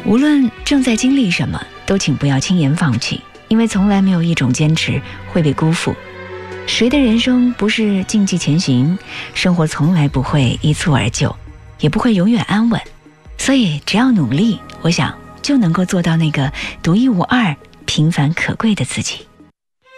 无论正在经历什么，都请不要轻言放弃，因为从来没有一种坚持会被辜负。谁的人生不是竞技前行？生活从来不会一蹴而就，也不会永远安稳。所以只要努力，我想就能够做到那个独一无二、平凡可贵的自己。